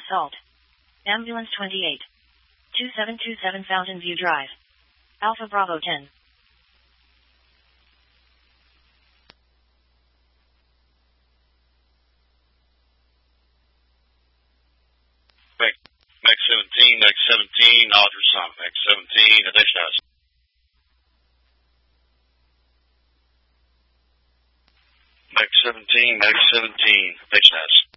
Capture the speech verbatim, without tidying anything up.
Salt. Ambulance twenty-eight. two seven two seven Fountain View Drive. Alpha Bravo ten. Max seventeen, Max seventeen, ultrasound, Max seventeen, addition house. Max seventeen, Max seventeen, addition house.